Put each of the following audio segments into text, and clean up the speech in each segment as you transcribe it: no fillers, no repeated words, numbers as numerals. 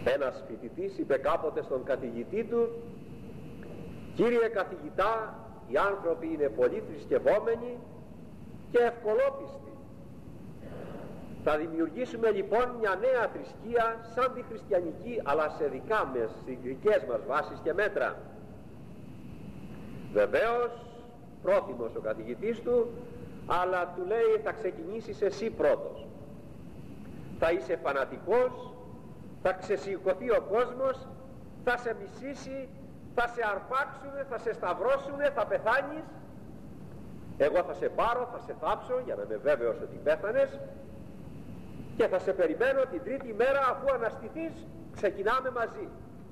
Ένας φοιτητής είπε κάποτε στον καθηγητή του: «Κύριε καθηγητά, οι άνθρωποι είναι πολύ θρησκευόμενοι και ευκολόπιστοι. Θα δημιουργήσουμε λοιπόν μια νέα θρησκεία σαν τη χριστιανική, αλλά σε δικές μας βάσεις και μέτρα». Βεβαίως πρόθυμος ο καθηγητής του, αλλά του λέει: «Θα ξεκινήσεις εσύ πρώτος. Θα είσαι φανατικός, θα ξεσηκωθεί ο κόσμος, θα σε μισήσει, θα σε αρπάξουνε, θα σε σταυρώσουνε, θα πεθάνεις. Εγώ θα σε πάρω, θα σε θάψω για να είμαι βέβαιος ότι πέθανες και θα σε περιμένω την τρίτη μέρα, αφού αναστηθείς ξεκινάμε μαζί».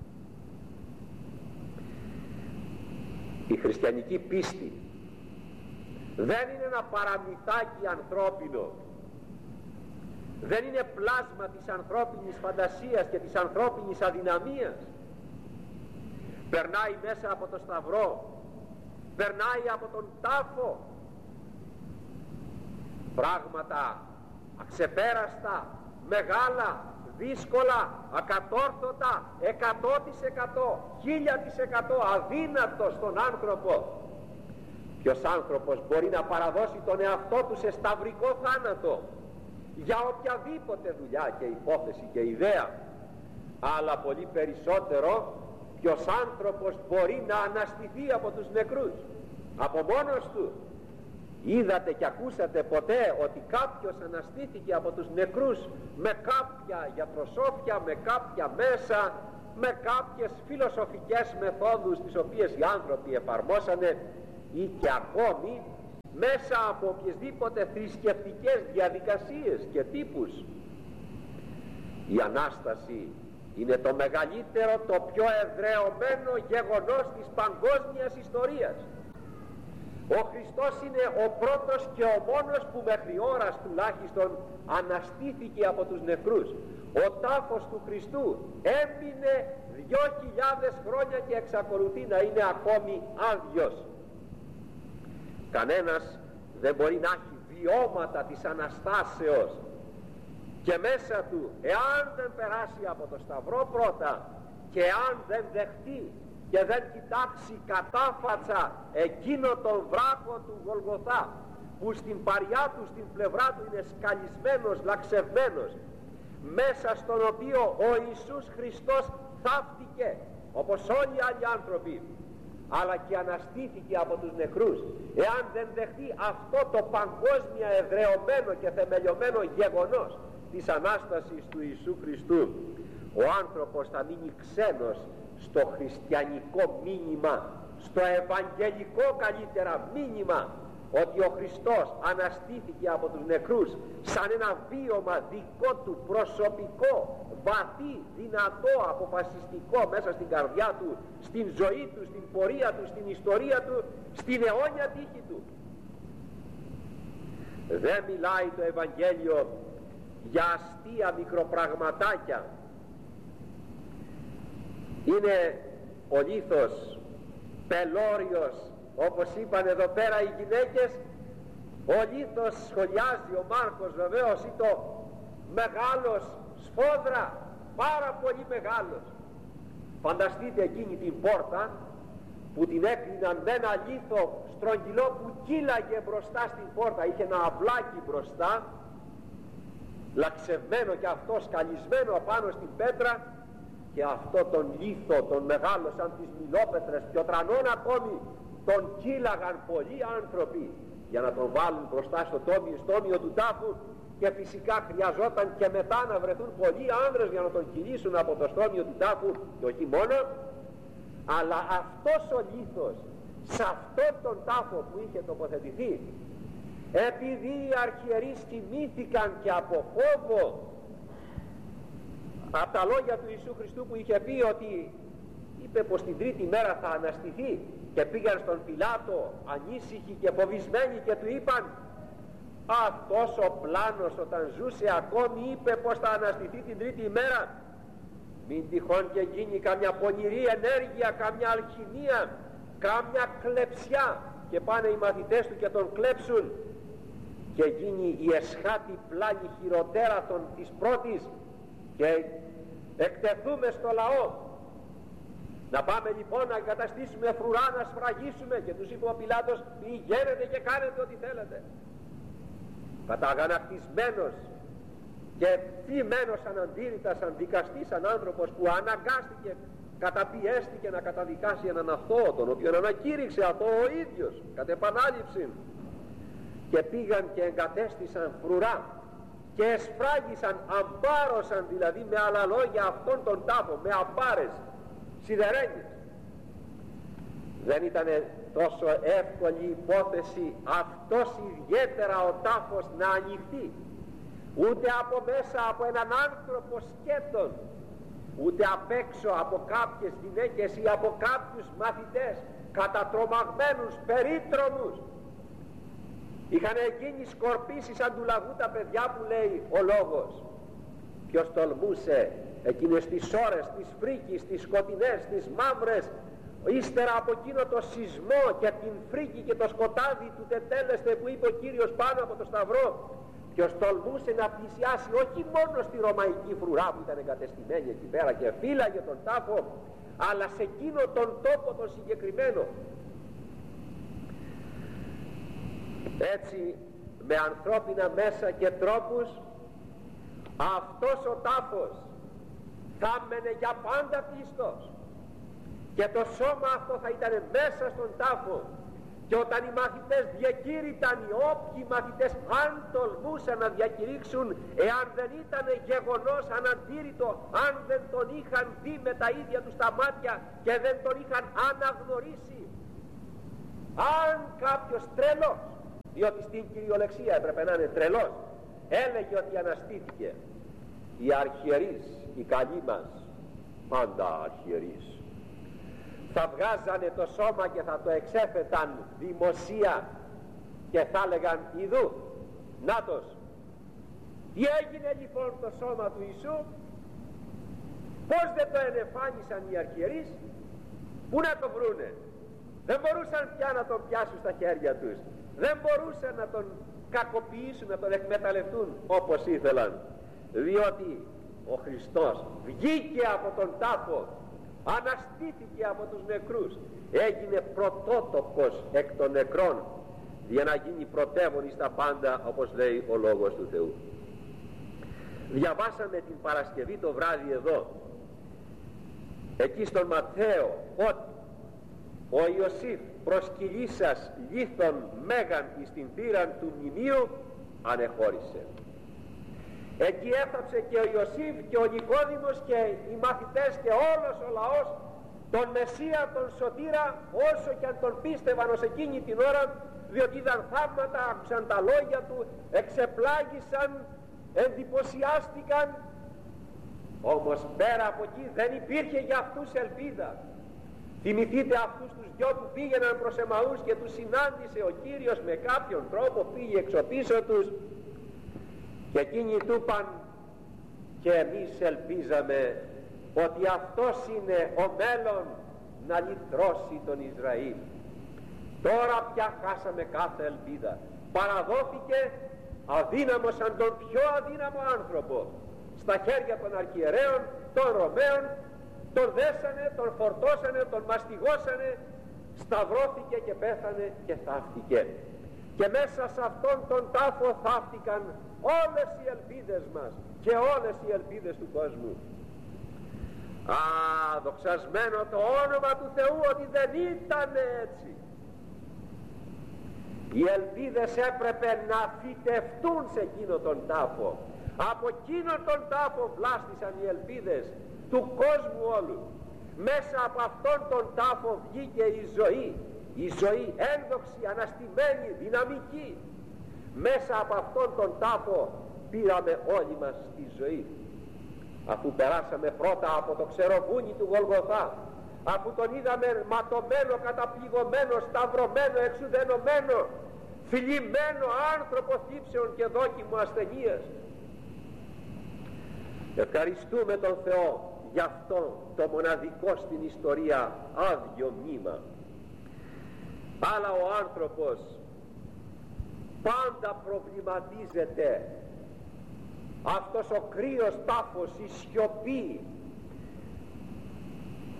Η χριστιανική πίστη δεν είναι ένα παραμυθάκι ανθρώπινο, δεν είναι πλάσμα της ανθρώπινης φαντασίας και της ανθρώπινης αδυναμίας. Περνάει μέσα από το σταυρό, περνάει από τον τάφο, πράγματα αξεπέραστα, μεγάλα, δύσκολα, ακατόρθωτα, 100%, 1000% αδύνατο στον άνθρωπο. Ποιος άνθρωπος μπορεί να παραδώσει τον εαυτό του σε σταυρικό θάνατο για οποιαδήποτε δουλειά και υπόθεση και ιδέα? Αλλά πολύ περισσότερο, ποιος άνθρωπος μπορεί να αναστηθεί από τους νεκρούς από μόνος του? Είδατε και ακούσατε ποτέ ότι κάποιος αναστήθηκε από τους νεκρούς με κάποια γιατροσόφια, με κάποια μέσα, με κάποιες φιλοσοφικές μεθόδους τις οποίες οι άνθρωποι εφαρμόσανε, ή και ακόμη μέσα από οποιασδήποτε θρησκευτικές διαδικασίες και τύπους? Η Ανάσταση είναι το μεγαλύτερο, το πιο εδραιωμένο γεγονός της παγκόσμιας ιστορίας. Ο Χριστός είναι ο πρώτος και ο μόνος που μέχρι ώρας τουλάχιστον αναστήθηκε από τους νεκρούς. Ο τάφος του Χριστού έμεινε 2.000 χρόνια και εξακολουθεί να είναι ακόμη άδειος. Κανένας δεν μπορεί να έχει βιώματα της Αναστάσεως και μέσα του, εάν δεν περάσει από το σταυρό πρώτα και εάν δεν δεχτεί και δεν κοιτάξει κατάφατσα εκείνο τον βράχο του Γολγοθά, που στην παριά του, στην πλευρά του είναι σκαλισμένος, λαξευμένος, μέσα στον οποίο ο Ιησούς Χριστός θαύτηκε όπως όλοι οι άλλοι άνθρωποι, αλλά και αναστήθηκε από τους νεκρούς. Εάν δεν δεχτεί αυτό το παγκόσμια εδραιωμένο και θεμελιωμένο γεγονός της Ανάστασης του Ιησού Χριστού, ο άνθρωπος θα μείνει ξένος στο χριστιανικό μήνυμα, στο ευαγγελικό καλύτερα μήνυμα, ότι ο Χριστός αναστήθηκε από τους νεκρούς σαν ένα βίωμα δικό του, προσωπικό, βαθύ, δυνατό, αποφασιστικό μέσα στην καρδιά του, στην ζωή του, στην πορεία του, στην ιστορία του, στην αιώνια τύχη του. Δεν μιλάει το Ευαγγέλιο για αστεία μικροπραγματάκια. Είναι ο λίθος πελώριος, όπως είπαν εδώ πέρα οι γυναίκες. Ο λίθος, σχολιάζει ο Μάρκος βεβαίως, ή το μεγάλος σφόδρα, πάρα πολύ μεγάλος. Φανταστείτε εκείνη την πόρτα που την έκλειναν με ένα λίθο στρογγυλό που κύλαγε μπροστά στην πόρτα, είχε ένα αυλάκι μπροστά, λαξευμένο και αυτό, σκαλισμένο απάνω στην πέτρα, και αυτό τον λίθο, τον μεγάλο σαν τις μιλόπετρες, πιο τρανών ακόμη, τον κύλαγαν πολλοί άνθρωποι για να τον βάλουν μπροστά στο τόμιο του τάφου, και φυσικά χρειαζόταν και μετά να βρεθούν πολλοί άνδρες για να τον κυλήσουν από το στόμιο του τάφου, και όχι μόνο. Αλλά αυτός ο λίθος, σε αυτόν τον τάφο που είχε τοποθετηθεί, επειδή οι αρχιερείς θυμήθηκαν και από φόβο από τα λόγια του Ιησού Χριστού που είχε πει, ότι είπε πως την τρίτη μέρα θα αναστηθεί, και πήγαν στον Πιλάτο ανήσυχοι και φοβισμένοι και του είπαν, αυτός ο πλάνος όταν ζούσε ακόμη είπε πως θα αναστηθεί την τρίτη ημέρα, μην τυχόν και γίνει καμιά πονηρή ενέργεια, καμιά αλχημία, καμιά κλεψιά και πάνε οι μαθητές του και τον κλέψουν και γίνει η εσχάτη πλάνη χειροτέρα της πρώτης, και εκτεθούμε στο λαό. Να πάμε λοιπόν να εγκαταστήσουμε φρουρά, να σφραγίσουμε, και τους είπε ο Πιλάτος, πηγαίνετε και κάνετε ό,τι θέλετε. Καταγανακτισμένος και θλιμμένος σαν αντίρρητα, σαν δικαστής, σαν άνθρωπος που αναγκάστηκε, καταπιέστηκε να καταδικάσει έναν αθώο, τον οποίον ανακήρυξε αθώο ο ίδιος κατ' επανάληψη, και πήγαν και εγκατέστησαν φρουρά και εσφράγισαν, αμπάρωσαν δηλαδή, με άλλα λόγια, αυτόν τον τάφο με αμπάρες, σιδερένιες. Δεν ήταν τόσο εύκολη υπόθεση αυτός ιδιαίτερα ο τάφος να ανοιχτεί, ούτε από μέσα από έναν άνθρωπο σκέτον, ούτε απ' έξω από κάποιες γυναίκες ή από κάποιους μαθητές κατατρομαγμένους, περίτρομους. Είχαν εκείνοι σκορπίσει σαν του λαγού τα παιδιά που λέει ο λόγος. Ποιος τολμούσε εκείνες τις ώρες της φρίκης, τις σκοτεινές, τις μαύρες, ύστερα από εκείνο το σεισμό και την φρίκη και το σκοτάδι του τετέλεστε που είπε ο Κύριος πάνω από το Σταυρό, ποιος τολμούσε να πλησιάσει όχι μόνο στη ρωμαϊκή φρουρά που ήταν εγκατεστημένη εκεί πέρα και φύλαγε τον τάφο, αλλά σε εκείνο τον τόπο τον συγκεκριμένο. Έτσι με ανθρώπινα μέσα και τρόπους αυτός ο τάφος θα έμενε για πάντα κλειστός, και το σώμα αυτό θα ήταν μέσα στον τάφο, και όταν οι μαθητές διακήρυταν, οι όποιοι μαθητές αν τολμούσαν να διακηρύξουν, εάν δεν ήταν γεγονός αναντήρητο, αν δεν τον είχαν δει με τα ίδια τους τα μάτια και δεν τον είχαν αναγνωρίσει, αν κάποιος τρελός, διότι στην κυριολεξία έπρεπε να είναι τρελός, έλεγε ότι αναστήθηκε, οι αρχιερείς, οι καλοί μας, πάντα αρχιερείς, θα βγάζανε το σώμα και θα το εξέφεταν δημοσία και θα έλεγαν, ιδού, νάτος, τι έγινε λοιπόν το σώμα του Ιησού, πως δεν το ενεφάνισαν οι αρχιερείς, πού να το βρούνε, δεν μπορούσαν πια να τον πιάσουν στα χέρια τους, δεν μπορούσαν να τον κακοποιήσουν, να τον εκμεταλλευτούν όπως ήθελαν, διότι ο Χριστός βγήκε από τον τάφο, αναστήθηκε από τους νεκρούς, έγινε πρωτότοκος εκ των νεκρών, για να γίνει πρωτεύων εις τα πάντα, όπως λέει ο Λόγος του Θεού. Διαβάσαμε την Παρασκευή το βράδυ εδώ, εκεί στον Ματθαίο, ότι ο Ιωσήφ προσκυλήσας λίθον μέγαν εις την θύραν του μνημείου ανεχώρησε. Εκεί έφταψε και ο Ιωσήφ και ο Νικόδημος και οι μαθητές και όλος ο λαός τον Μεσσία, τον Σωτήρα, όσο και αν τον πίστευαν ως εκείνη την ώρα, διότι είδαν θαύματα, άκουσαν τα λόγια του, εξεπλάγησαν, εντυπωσιάστηκαν. Όμως πέρα από εκεί δεν υπήρχε για αυτούς ελπίδα. Θυμηθείτε αυτούς τους δυο που πήγαιναν προς Εμαούς και τους συνάντησε ο Κύριος με κάποιον τρόπο, πήγε εξωπίσω τους και εκείνοι του είπαν, και εμείς ελπίζαμε ότι αυτός είναι ο μέλλον να λυτρώσει τον Ισραήλ. Τώρα πια χάσαμε κάθε ελπίδα. Παραδόθηκε αδύναμος σαν τον πιο αδύναμο άνθρωπο στα χέρια των αρχιερέων, των Ρωμαίων, τον δέσανε, τον φορτώσανε, τον μαστιγώσανε, σταυρώθηκε και πέθανε και θαύτηκε. Και μέσα σε αυτόν τον τάφο θαύτηκαν όλες οι ελπίδες μας και όλες οι ελπίδες του κόσμου. Δοξασμένο το όνομα του Θεού ότι δεν ήταν έτσι. Οι ελπίδες έπρεπε να φυτευτούν σε εκείνο τον τάφο. Από εκείνο τον τάφο βλάστησαν οι ελπίδες του κόσμου όλου. Μέσα από αυτόν τον τάφο βγήκε η ζωή ένδοξη, αναστημένη, δυναμική. Μέσα από αυτόν τον τάφο πήραμε όλοι μας τη ζωή. Αφού περάσαμε πρώτα από το ξεροβούνι του Γολγοθά, αφού τον είδαμε ματωμένο, καταπληγωμένο, σταυρωμένο, εξουδενωμένο, θλιμμένο άνθρωπο θύψεων και δόκιμου ασθενείας, ευχαριστούμε τον Θεό γι' αυτό το μοναδικό στην ιστορία άδειο μνήμα. Αλλά ο άνθρωπος πάντα προβληματίζεται. Αυτός ο κρύος τάφος, η σιωπή,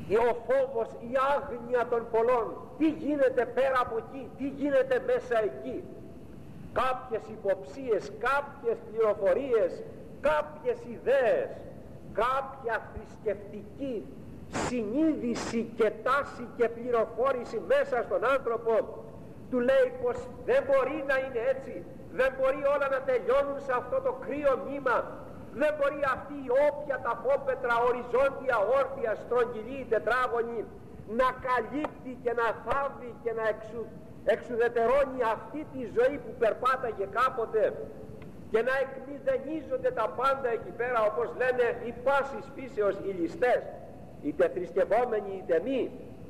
ο φόβος, η άγνοια των πολλών, τι γίνεται πέρα από εκεί, τι γίνεται μέσα εκεί, κάποιες υποψίες, κάποιες πληροφορίες, κάποιες ιδέες, κάποια θρησκευτική συνείδηση και τάση και πληροφόρηση μέσα στον άνθρωπο του λέει πως δεν μπορεί να είναι έτσι, δεν μπορεί όλα να τελειώνουν σε αυτό το κρύο μνήμα, δεν μπορεί αυτή η όποια ταφόπετρα οριζόντια, όρθια, στρογγυλή, τετράγωνη να καλύπτει και να θάβει και να εξουδετερώνει αυτή τη ζωή που περπάταγε κάποτε και να εκμηδενίζονται τα πάντα εκεί πέρα, όπως λένε οι πάσης φύσεως οι ληστές, είτε θρησκευόμενοι είτε μη.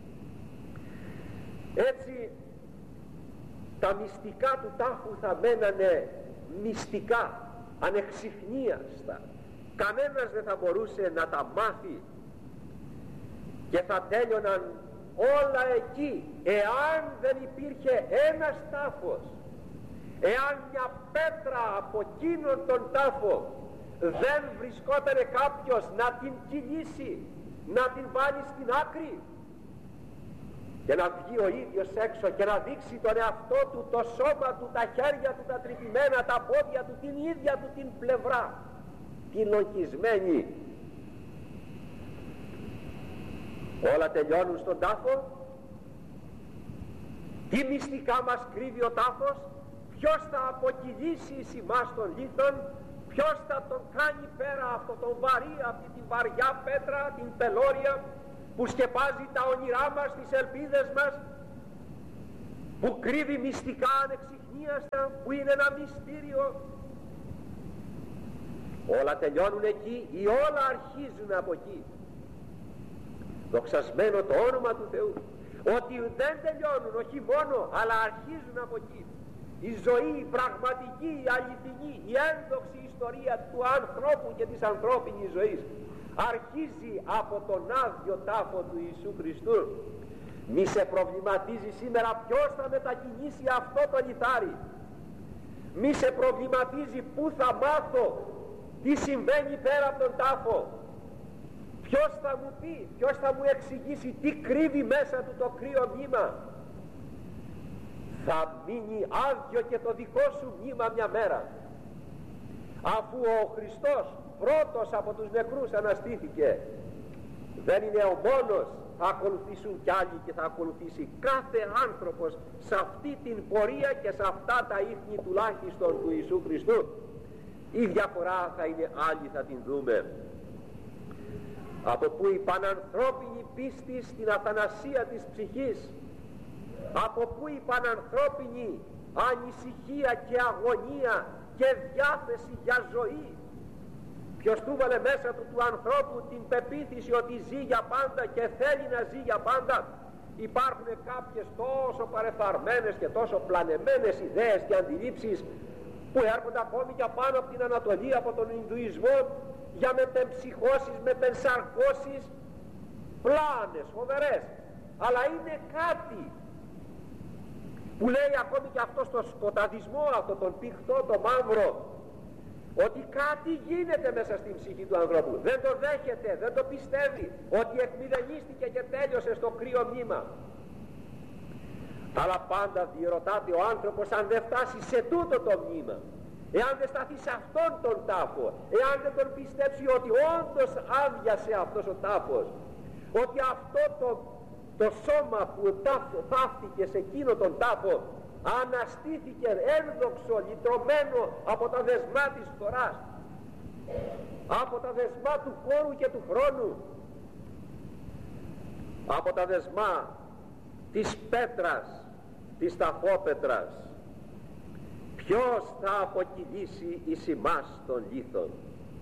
Έτσι τα μυστικά του τάφου θα μένανε μυστικά, ανεξιχνίαστα, κανένας δεν θα μπορούσε να τα μάθει και θα τέλειωναν όλα εκεί εάν δεν υπήρχε ένας τάφος, εάν μια πέτρα από εκείνον τον τάφο δεν βρισκότανε κάποιος να την κυλήσει, να την βάλει στην άκρη και να βγει ο ίδιος έξω και να δείξει τον εαυτό του, το σώμα του, τα χέρια του τα τρυπημένα, τα πόδια του, την ίδια του την πλευρά, την λογισμένη. Όλα τελειώνουν στον τάφο. Τι μυστικά μας κρύβει ο τάφος, ποιος θα αποκυλήσει εις ημάς των λίθων, ποιος θα τον κάνει πέρα από τον βαρύ, από την βαριά πέτρα, την πελώρια που σκεπάζει τα όνειρά μας, τις ελπίδες μας, που κρύβει μυστικά ανεξιχνίαστα, που είναι ένα μυστήριο. Όλα τελειώνουν εκεί ή όλα αρχίζουν από εκεί. Δοξασμένο το όνομα του Θεού, ότι δεν τελειώνουν όχι μόνο, αλλά αρχίζουν από εκεί. Η ζωή, η πραγματική, η αληθινή, η ένδοξη ιστορία του ανθρώπου και της ανθρώπινης ζωής αρχίζει από τον άδειο τάφο του Ιησού Χριστού. Μη σε προβληματίζει σήμερα ποιος θα μετακινήσει αυτό το λιθάρι. Μη σε προβληματίζει πού θα μάθω τι συμβαίνει πέρα από τον τάφο. Ποιος θα μου πει, ποιος θα μου εξηγήσει τι κρύβει μέσα του το κρύο μνήμα. Θα μείνει άδειο και το δικό σου μνήμα μια μέρα, αφού ο Χριστός πρώτος από τους νεκρούς αναστήθηκε. Δεν είναι ο μόνος, θα ακολουθήσουν κι άλλοι και θα ακολουθήσει κάθε άνθρωπος σε αυτή την πορεία και σε αυτά τα ίχνη τουλάχιστον του Ιησού Χριστού. Η διαφορά θα είναι άλλη, θα την δούμε. Από που η πανανθρώπινη πίστη στην αθανασία της ψυχής, από που η πανανθρώπινη ανησυχία και αγωνία και διάθεση για ζωή. Ποιος του βάλε μέσα του ανθρώπου την πεποίθηση ότι ζει για πάντα και θέλει να ζει για πάντα. Υπάρχουν κάποιες τόσο παρεφθαρμένες και τόσο πλανεμένες ιδέες και αντιλήψεις που έρχονται ακόμη και πάνω από την Ανατολή, από τον Ινδουισμό, για μετεμψυχώσεις, μετενσαρκώσεις, πλάνες, φοβερές. Αλλά είναι κάτι που λέει ακόμη και αυτό στο σκοταδισμό, αυτό τον πηχτό, το μαύρο, ότι κάτι γίνεται μέσα στην ψυχή του ανθρώπου. Δεν το δέχεται, δεν το πιστεύει, ότι εκμηδενίστηκε και τέλειωσε στο κρύο μνήμα. Αλλά πάντα διερωτάται ο άνθρωπος αν δεν φτάσει σε τούτο το μνήμα, εάν δεν σταθεί σε αυτόν τον τάφο, εάν δεν τον πιστέψει ότι όντως άδειασε αυτός ο τάφος, ότι αυτό το σώμα που θαύτηκε σε εκείνο τον τάφο αναστήθηκε ένδοξο, λυτρωμένο από τα δεσμά της φθοράς, από τα δεσμά του χώρου και του χρόνου, από τα δεσμά της πέτρας, της ταφόπετρας. Ποιος θα αποκυλήσει εις ημάς των λίθων?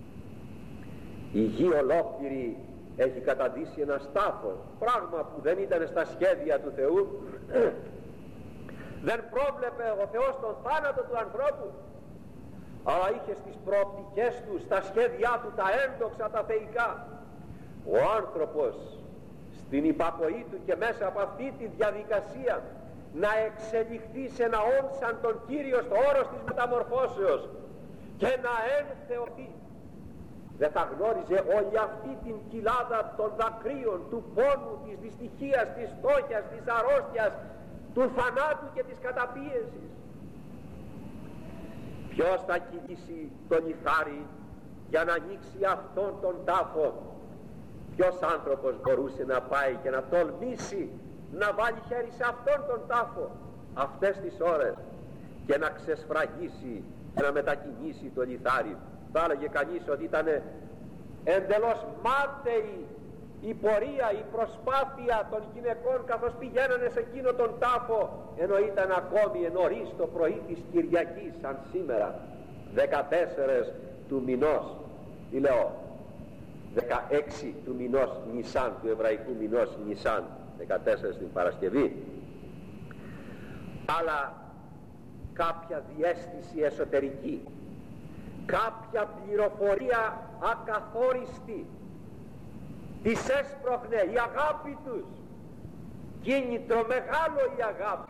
Η γη ολόκληρη έχει καταντήσει ένα τάφο, πράγμα που δεν ήταν στα σχέδια του Θεού. Δεν πρόβλεπε ο Θεός τον θάνατο του ανθρώπου, αλλά είχε στις προοπτικές του, στα σχέδιά του, τα ένδοξα, τα θεϊκά. Ο άνθρωπος στην υπακοή του και μέσα από αυτή τη διαδικασία να εξελιχθεί σε ένα όν σαν τον Κύριο στο όρος της μεταμορφώσεως και να ενθεωθεί δεν θα γνώριζε όλη αυτή την κοιλάδα των δακρύων, του πόνου, της δυστυχίας, της φτώχειας, της αρρώστιας, του θανάτου και της καταπίεσης. Ποιος θα κυλήσει το λιθάρι για να ανοίξει αυτόν τον τάφο? Ποιος άνθρωπος μπορούσε να πάει και να τολμήσει να βάλει χέρι σε αυτόν τον τάφο αυτές τις ώρες και να ξεσφραγίσει και να μετακινήσει το λιθάρι? Θα έλεγε κανείς ότι ήταν εντελώς μάταιη η πορεία, η προσπάθεια των γυναικών καθώς πηγαίνανε σε εκείνο τον τάφο, ενώ ήταν ακόμη νωρίς το πρωί της Κυριακής, σαν σήμερα 14 του μηνός, τι λέω, 16 του μηνός Νισάν, του εβραϊκού μηνός Νισάν, 14 την Παρασκευή. Αλλά κάποια διαίσθηση εσωτερική, κάποια πληροφορία ακαθόριστη τις έσπροχνε, η αγάπη τους, κίνητρο μεγάλο η αγάπη,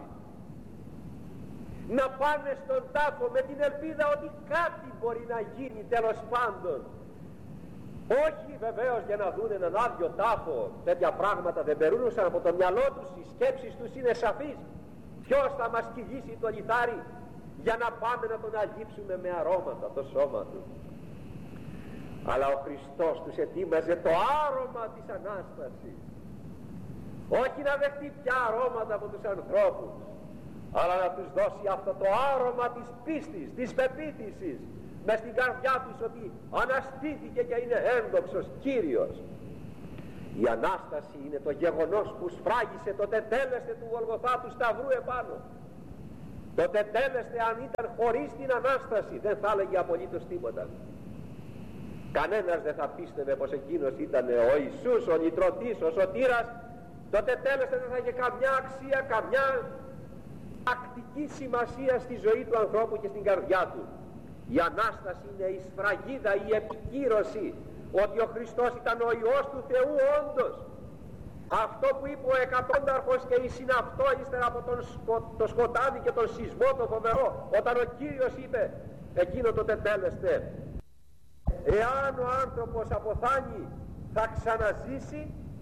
να πάνε στον τάφο με την ελπίδα ότι κάτι μπορεί να γίνει τέλος πάντων. Όχι βεβαίως για να δουν έναν άδειο τάφο, τέτοια πράγματα δεν περνούσαν από το μυαλό τους, οι σκέψεις τους είναι σαφείς. Ποιος θα μας κυλήσει το λιθάρι για να πάμε να τον αγγίψουμε με αρώματα το σώμα του? Αλλά ο Χριστός τους ετοίμαζε το άρωμα της Ανάστασης, όχι να δεχτεί πια αρώματα από τους ανθρώπους, αλλά να τους δώσει αυτό το άρωμα της πίστης, της πεποίθησης μες στην καρδιά τους ότι αναστήθηκε και είναι ένδοξος Κύριος. Η Ανάσταση είναι το γεγονός που σφράγισε το τετέλεστε του Γολγοθά του σταυρού επάνω. Το τετέλεστε, αν ήταν χωρίς την Ανάσταση, δεν θα έλεγε απολύτως τίποτα. Κανένας δεν θα πίστευε πως εκείνος ήταν ο Ιησούς, ο λυτρωτής, ο σωτήρας. Το τετέλεστε δεν θα είχε καμιά αξία, καμιά ακτική σημασία στη ζωή του ανθρώπου και στην καρδιά του. Η Ανάσταση είναι η σφραγίδα, η επικύρωση ότι ο Χριστός ήταν ο Υιός του Θεού όντως. Αυτό που είπε ο εκατόνταρχος και η συναυτό ύστερα από το σκοτάδι και τον σεισμό το φοβερό, όταν ο Κύριος είπε εκείνο το τετέλεστε, εάν ο άνθρωπος αποθάνει θα ξαναζήσει.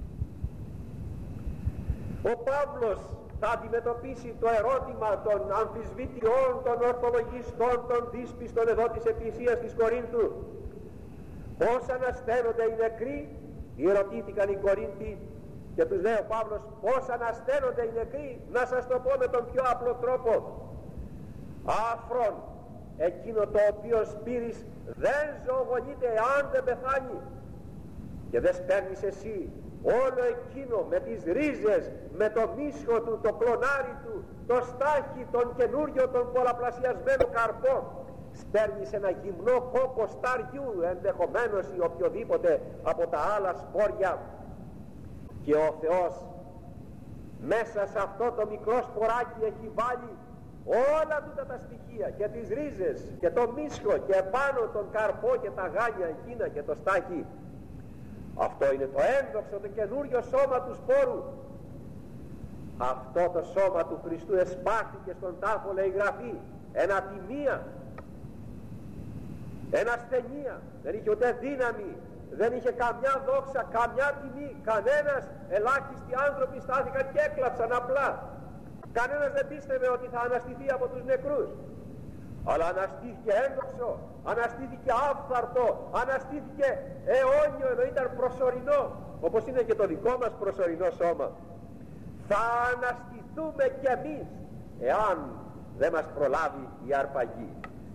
Ο Παύλος θα αντιμετωπίσει το ερώτημα των αμφισβητιών, των ορθολογιστών, των δύσπιστων εδώ της Εκκλησίας της Κορίνθου. Πώς ανασταίνονται οι νεκροί? Ερωτήθηκαν οι Κορίνθοι και τους λέει ο Παύλος, πώς ανασταίνονται οι νεκροί? Να σας το πω με τον πιο απλό τρόπο. Άφρον, εκείνο το οποίο σπείρεις δεν ζωογονείται εάν δεν πεθάνει. Και δεν σπέρνεις εσύ όλο εκείνο με τις ρίζες, με το μίσχο του, το κλονάρι του, το στάχι, τον καινούριο, τον πολλαπλασιασμένο καρπό. Σπέρνεις ένα γυμνό κόκο σταριού, ενδεχομένως ή οποιοδήποτε από τα άλλα σπόρια, και ο Θεός μέσα σε αυτό το μικρό σποράκι έχει βάλει όλα τούτα τα στοιχεία, και τις ρίζες και το μίσχο και επάνω τον καρπό και τα γάνια εκείνα και το στάχι. Αυτό είναι το ένδοξο, το καινούριο σώμα του σπόρου. Αυτό το σώμα του Χριστού εσπάχθηκε στον τάφο, λέει η Γραφή, εν ατιμία, εν ασθενεία, δεν είχε ούτε δύναμη, δεν είχε καμιά δόξα, καμιά τιμή. Κανένας, ελάχιστοι άνθρωποι στάθηκαν και έκλαψαν απλά. Κανένας δεν πίστευε ότι θα αναστηθεί από τους νεκρούς. Αλλά αναστήθηκε ένδοξο, αναστήθηκε άφθαρτο, αναστήθηκε αιώνιο, ενώ ήταν προσωρινό, όπως είναι και το δικό μας προσωρινό σώμα. Θα αναστηθούμε κι εμείς, εάν δεν μας προλάβει η αρπαγή.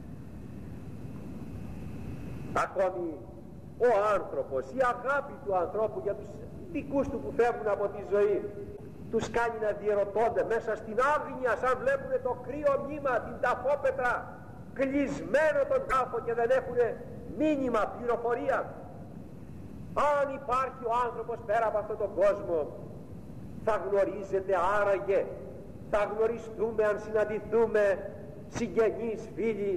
Ακόμη ο άνθρωπος, η αγάπη του ανθρώπου για τους δικούς του που φεύγουν από τη ζωή, τους κάνει να διερωτώνται μέσα στην άγνοια, σαν βλέπουν το κρύο μνήμα, την ταφόπετρα, κλεισμένο τον τάφο και δεν έχουν μήνυμα, πληροφορία. Αν υπάρχει ο άνθρωπος πέρα από αυτόν τον κόσμο, θα γνωρίζετε άραγε, θα γνωριστούμε αν συναντηθούμε, συγγενείς, φίλοι?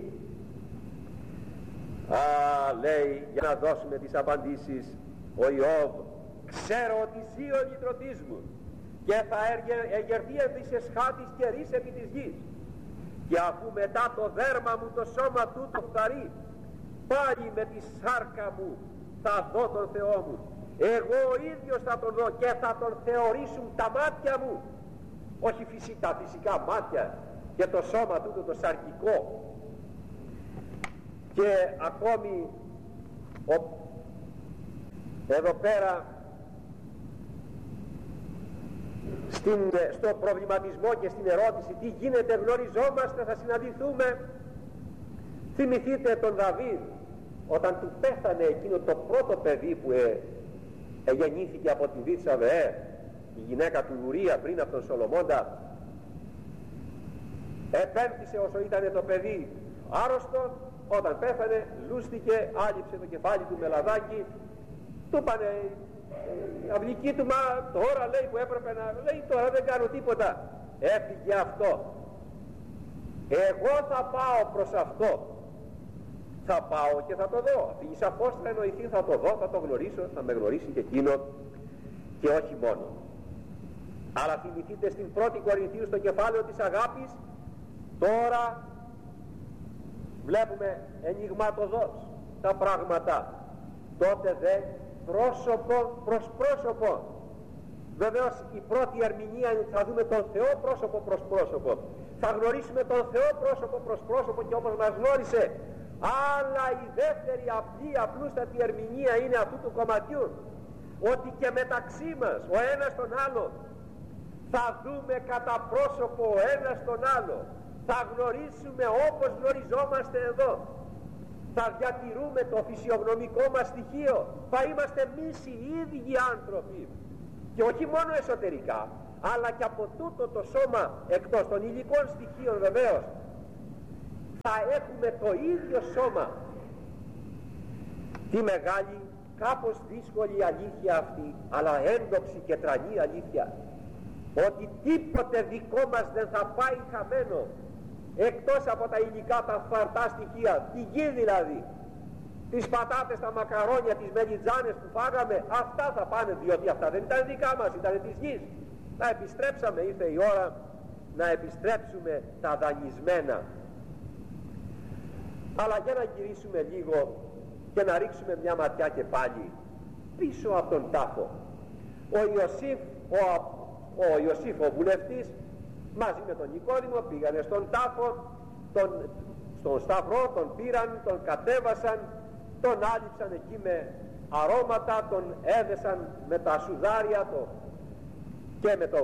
Λέει, για να δώσουμε τις απαντήσεις, ο Ιώβ, ξέρω ότι ζει ο λυτρωτής μου και θα εγερθεί επί σε σχάτης καιρής επί της γης, και αφού μετά το δέρμα μου το σώμα του το φθαρεί, πάλι με τη σάρκα μου θα δω τον Θεό μου. Εγώ ο ίδιος θα τον δω και θα τον θεωρήσουν τα μάτια μου. Όχι τα φυσικά μάτια και το σώμα τούτο το σαρκικό. Και ακόμη εδώ πέρα στο προβληματισμό και στην ερώτηση τι γίνεται, γνωριζόμαστε, θα συναντηθούμε. Θυμηθείτε τον Δαβίδ όταν του πέθανε εκείνο το πρώτο παιδί που γεννήθηκε από τη Βίρσαβεέ, η γυναίκα του Ουρία πριν από τον Σολομώντα. Επέμφθησε όσο ήταν το παιδί άρρωστο, όταν πέθανε λούστηκε, άλυψε το κεφάλι του με λαδάκι, του είπανε η αυλική του, μα τώρα λέει που έπρεπε να λέει, τώρα δεν κάνω τίποτα, έφυγε αυτό. Εγώ θα πάω προς αυτό, θα πάω και θα το δω. Φύγει σαφώς, θα εννοηθεί, θα το δω, θα το γνωρίσω, θα με γνωρίσει και εκείνο. Και όχι μόνο. Αλλά θυμηθείτε στην 1η Κορινθίου στο κεφάλαιο της αγάπης, τώρα βλέπουμε ενιγματωδώς τα πράγματα. Τότε δε πρόσωπο προς πρόσωπο. Βεβαίως η πρώτη ερμηνεία είναι ότι θα δούμε τον Θεό πρόσωπο προς πρόσωπο. Θα γνωρίσουμε τον Θεό πρόσωπο προς πρόσωπο και όπως μας γνώρισε. Αλλά η δεύτερη απλούστατη ερμηνεία είναι αυτού του κομματιού, ότι και μεταξύ μας ο ένας τον άλλο θα δούμε κατά πρόσωπο ο ένας τον άλλο, θα γνωρίσουμε όπως γνωριζόμαστε εδώ, θα διατηρούμε το φυσιογνωμικό μας στοιχείο, θα είμαστε εμείς οι ίδιοι άνθρωποι και όχι μόνο εσωτερικά αλλά και από τούτο το σώμα εκτός των υλικών στοιχείων βεβαίως θα έχουμε το ίδιο σώμα. Τι μεγάλη, κάπως δύσκολη αλήθεια αυτή, αλλά έντοξη και τρανή αλήθεια, ότι τίποτε δικό μας δεν θα πάει χαμένο εκτός από τα υλικά, τα φαρτά στοιχεία, τη γη δηλαδή, τις πατάτες, τα μακαρόνια, τις μελιτζάνες που φάγαμε, αυτά θα πάνε, διότι αυτά δεν ήταν δικά μας, ήταν της γης. Να επιστρέψαμε, ήρθε η ώρα να επιστρέψουμε τα δανεισμένα. Αλλά για να γυρίσουμε λίγο και να ρίξουμε μια ματιά και πάλι πίσω από τον τάφο. Ο Ιωσήφ ο βουλευτής μαζί με τον Νικόδημο πήγανε στον τάφο, στον σταυρό, τον πήραν, τον κατέβασαν, τον άλυψαν εκεί με αρώματα, τον έδεσαν με τα σουδάρια και με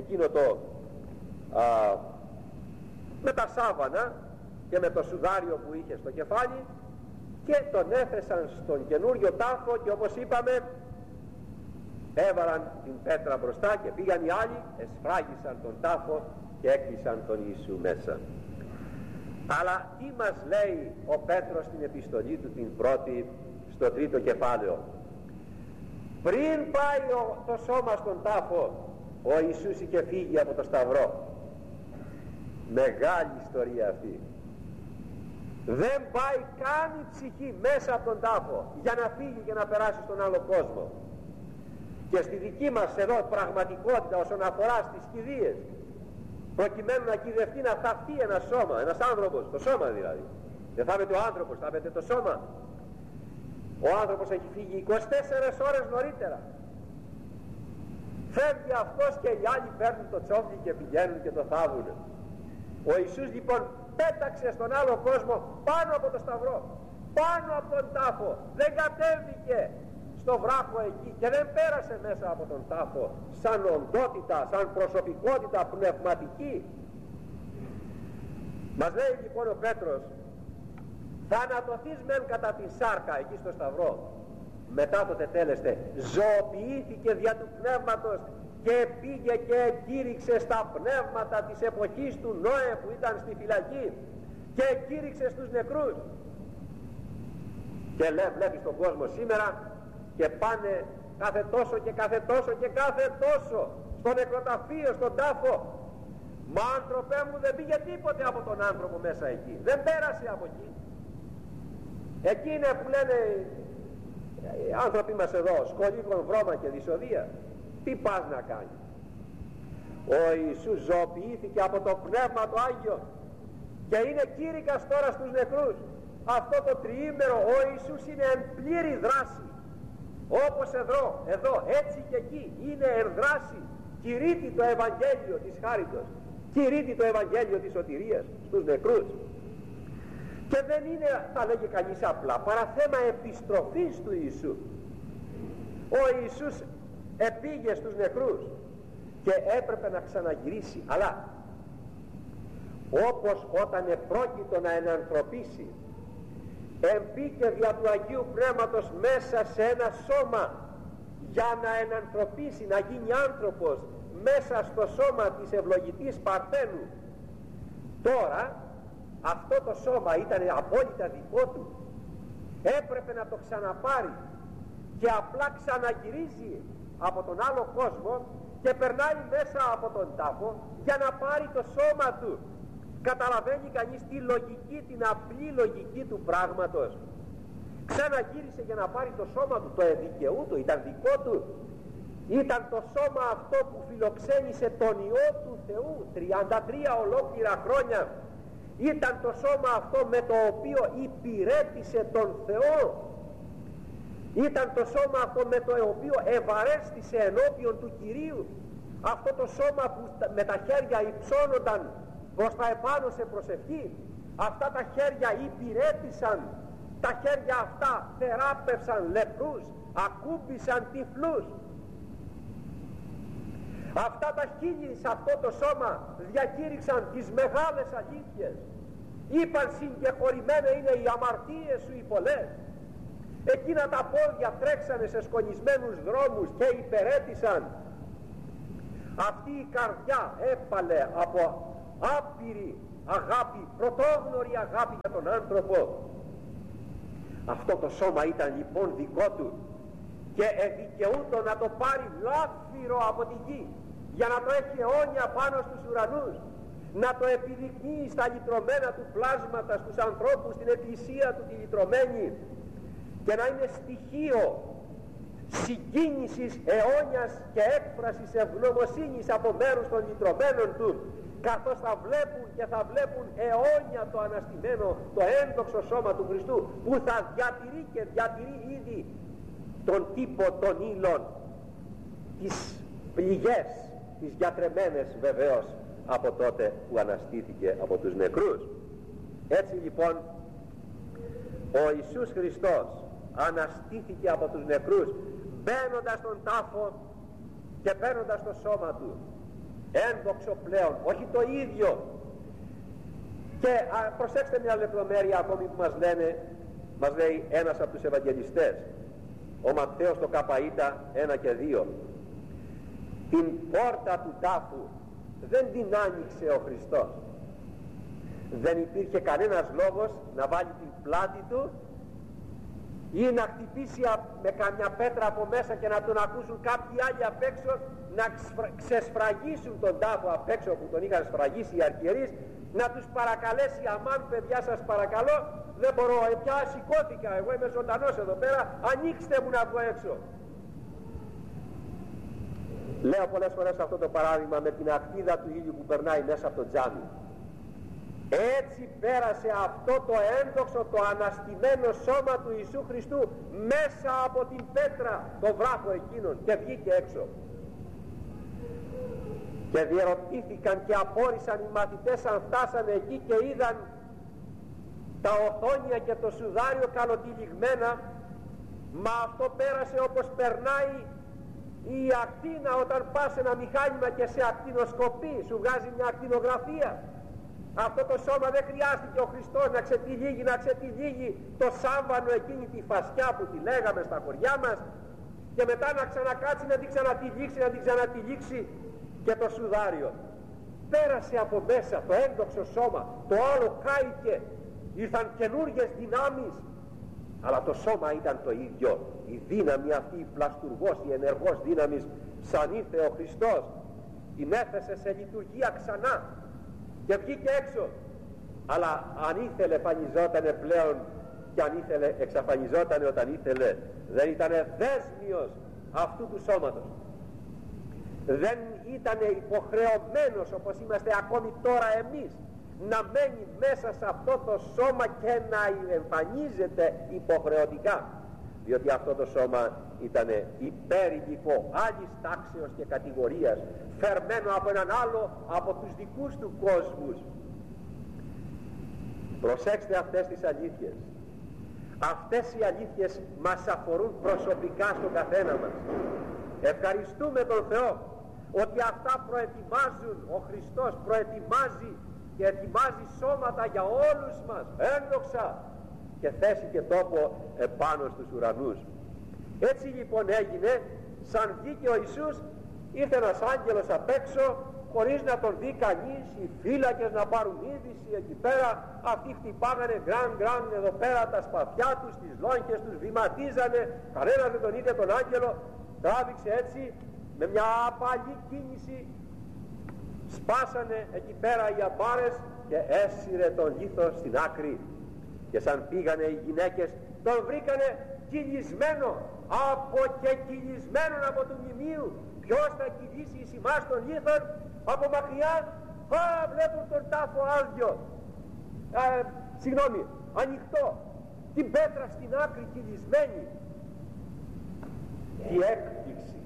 με τα σάβανα και με το σουδάριο που είχε στο κεφάλι και τον έθεσαν στον καινούριο τάφο και όπως είπαμε έβαλαν την πέτρα μπροστά και πήγαν οι άλλοι, εσφράγισαν τον τάφο και έκλεισαν τον Ιησού μέσα. Αλλά τι μας λέει ο Πέτρος στην επιστολή του την πρώτη στο 3ο κεφάλαιο? Πριν πάει το σώμα στον τάφο ο Ιησούς είχε φύγει από το σταυρό. Μεγάλη ιστορία αυτή. Δεν πάει καν η ψυχή μέσα από τον τάφο για να φύγει και να περάσει στον άλλο κόσμο. Και στη δική μας εδώ πραγματικότητα όσον αφορά στις κηδείες, προκειμένου να κυδευτεί, να θαυτεί ένα σώμα, ένας άνθρωπος, το σώμα δηλαδή, δεν θα είναι ο άνθρωπος, θα είναι το σώμα. Ο άνθρωπος έχει φύγει 24 ώρες νωρίτερα. Φεύγει αυτός και οι άλλοι παίρνουν το τσόφλι και πηγαίνουν και το θάβουν. Ο Ιησούς λοιπόν πέταξε στον άλλο κόσμο πάνω από το σταυρό, πάνω από τον τάφο, δεν κατέβηκε στο βράχο εκεί και δεν πέρασε μέσα από τον τάφο σαν οντότητα, σαν προσωπικότητα πνευματική. Μας λέει λοιπόν ο Πέτρος, θανατωθείς μεν κατά τη σάρκα εκεί στο σταυρό, μετά το τετέλεστε ζωοποιήθηκε δια του πνεύματος και πήγε και κήρυξε στα πνεύματα της εποχής του Νόε που ήταν στη φυλακή και κήρυξε στους νεκρούς. Και βλέπεις τον κόσμο σήμερα και πάνε κάθε τόσο και κάθε τόσο και κάθε τόσο στο νεκροταφείο, στον τάφο. Μα άνθρωπέ μου δεν πήγε τίποτε από τον άνθρωπο μέσα εκεί, δεν πέρασε από εκεί. Εκεί είναι που λένε οι άνθρωποι μας εδώ, σκολίκων βρώμα και δυσοδεία. Τι πας να κάνεις? Ο Ιησούς ζωοποιήθηκε από το Πνεύμα το Άγιο και είναι κήρυκας τώρα στους νεκρούς. Αυτό το τριήμερο ο Ιησούς είναι εν πλήρη δράση όπως εδώ, έτσι και εκεί, είναι ενδράση, κηρύττει το Ευαγγέλιο της χάριτος, κηρύττει το Ευαγγέλιο της σωτηρίας στους νεκρούς. Και δεν είναι, θα λέγει κανείς απλά, παρά θέμα επιστροφής του Ιησού. Ο Ιησούς επήγε στους νεκρούς και έπρεπε να ξαναγυρίσει, αλλά όπως όταν επρόκειτο να ενανθρωπίσει, εμπήκε δια του Αγίου Πνεύματος μέσα σε ένα σώμα για να ενανθρωπίσει, να γίνει άνθρωπος μέσα στο σώμα της ευλογητής Παρθένου. Τώρα αυτό το σώμα ήταν απόλυτα δικό του, έπρεπε να το ξαναπάρει και απλά ξαναγυρίζει από τον άλλο κόσμο και περνάει μέσα από τον τάφο για να πάρει το σώμα του. Καταλαβαίνει κανείς τη λογική, την απλή λογική του πράγματος? Ξαναγύρισε για να πάρει το σώμα του, το εδικαιούτο, ήταν δικό του. Ήταν το σώμα αυτό που φιλοξένησε τον Υιό του Θεού 33 ολόκληρα χρόνια. Ήταν το σώμα αυτό με το οποίο υπηρέτησε τον Θεό. Ήταν το σώμα αυτό με το οποίο ευαρέστησε ενώπιον του Κυρίου. Αυτό το σώμα που με τα χέρια υψώνονταν προς τα επάνω σε προσευχή. Αυτά τα χέρια υπηρέτησαν, τα χέρια αυτά θεράπευσαν λεπρούς, ακούμπησαν τυφλούς. Αυτά τα χείλη σε αυτό το σώμα διακήρυξαν τις μεγάλες αλήθειες. Είπαν συγκεχωρημένα είναι οι αμαρτίες σου οι πολλές. Εκείνα τα πόδια τρέξανε σε σκονισμένους δρόμους και υπηρέτησαν. Αυτή η καρδιά έπαλε από άπειρη αγάπη, πρωτόγνωρη αγάπη για τον άνθρωπο. Αυτό το σώμα ήταν λοιπόν δικό του και εδικαιούτο να το πάρει λάφυρο από τη γη για να το έχει αιώνια πάνω στους ουρανούς, να το επιδεικνύει στα λυτρωμένα του πλάσματα στους ανθρώπους, στην εκκλησία του τη λυτρωμένη, και να είναι στοιχείο συγκίνησης αιώνιας και έκφρασης ευγνωμοσύνης από μέρους των λυτρωμένων του, καθώς θα βλέπουν και θα βλέπουν αιώνια το αναστημένο, το ένδοξο σώμα του Χριστού, που θα διατηρεί και διατηρεί ήδη τον τύπο των ύλων, τις πληγές, τις γιατρεμένες βεβαίως από τότε που αναστήθηκε από τους νεκρούς. Έτσι λοιπόν ο Ιησούς Χριστός αναστήθηκε από τους νεκρούς, μπαίνοντας στον τάφο και παίρνοντας το σώμα του, ένδοξο πλέον, όχι το ίδιο. Και προσέξτε μια λεπτομέρεια ακόμη που μας λέει ένας από τους Ευαγγελιστές, ο Ματθαίος το Καπαΐτα 1 και 2. Την πόρτα του τάφου δεν την άνοιξε ο Χριστός. Δεν υπήρχε κανένας λόγος να βάλει την πλάτη του ή να χτυπήσει με καμιά πέτρα από μέσα και να τον ακούσουν κάποιοι άλλοι απ' έξω, να ξεσφραγίσουν τον τάφο απ' έξω που τον είχαν σφραγίσει οι αρχιερείς, να τους παρακαλέσει, αμάν παιδιά σας παρακαλώ, δεν μπορώ, πια σηκώθηκα, εγώ είμαι ζωντανός εδώ πέρα, ανοίξτε μου να βγω έξω. Λέω πολλές φορές αυτό το παράδειγμα με την ακτίδα του ήλιου που περνάει μέσα από το τζάμι. Έτσι πέρασε αυτό το ένδοξο, το αναστημένο σώμα του Ιησού Χριστού μέσα από την πέτρα, το βράχο εκείνον, και βγήκε έξω. Και διερωτήθηκαν και απόρρισαν οι μαθητές αν φτάσανε εκεί και είδαν τα οθόνια και το σουδάριο καλοτυλιγμένα. Μα αυτό πέρασε όπως περνάει η ακτίνα όταν πας σε ένα μηχάνημα και σε ακτινοσκοπεί, σου βγάζει μια ακτινογραφία. Αυτό το σώμα δεν χρειάστηκε ο Χριστός να ξετυλίγει το σάμβανο, εκείνη τη φασιά που τη λέγαμε στα χωριά μας, και μετά να ξανακάτσει να την ξανατυλίξει και το σουδάριο. Πέρασε από μέσα το ένδοξο σώμα, το άλλο κάηκε, ήρθαν καινούργιες δυνάμεις, αλλά το σώμα ήταν το ίδιο. Η δύναμη αυτή, η πλαστουργός, η ενεργός δύναμη, σαν ήρθε ο Χριστός, την έθεσε σε λειτουργία ξανά και βγήκε έξω. Αλλά αν ήθελε εμφανιζότανε πλέον, και αν ήθελε εξαφανιζότανε όταν ήθελε. Δεν ήταν δέσμιος αυτού του σώματος. Δεν ήταν υποχρεωμένος όπως είμαστε ακόμη τώρα εμείς να μένει μέσα σε αυτό το σώμα και να εμφανίζεται υποχρεωτικά. διότι αυτό το σώμα ήταν υπέρηλικο άλλης τάξεως και κατηγορίας, φερμένο από έναν άλλο, από τους δικούς του κόσμους. Προσέξτε αυτές τις αλήθειες. Αυτές οι αλήθειες μας αφορούν προσωπικά στον καθένα μας. Ευχαριστούμε τον Θεό ότι αυτά προετοιμάζουν, ο Χριστός προετοιμάζει και ετοιμάζει σώματα για όλους μας, ένδοξα, και θέση και τόπο επάνω στους ουρανούς. Έτσι λοιπόν έγινε, σαν βγήκε ο Ιησούς, ήρθε ένας άγγελος απ' έξω, χωρίς να τον δει κανείς, οι φύλακες να πάρουν είδηση εκεί πέρα, αυτοί χτυπάγανε γκραν εδώ πέρα τα σπαθιά τους, τις λόγχες τους, βηματίζανε, κανένας δεν τον είδε τον άγγελο, τράβηξε έτσι, με μια απαλή κίνηση, σπάσανε εκεί πέρα οι αμπάρες και έσυρε τον λίθο στην άκρη. Και σαν πήγανε οι γυναίκες, τον βρήκανε κυλισμένο, αποκεκυλισμένον από του μνημείου. Ποιος θα κυλήσει εις ημάς των λίθων? Από μακριά, βλέπουν τον τάφο άδειο, ανοιχτό, την πέτρα στην άκρη κυλισμένη. Τι έκπληξη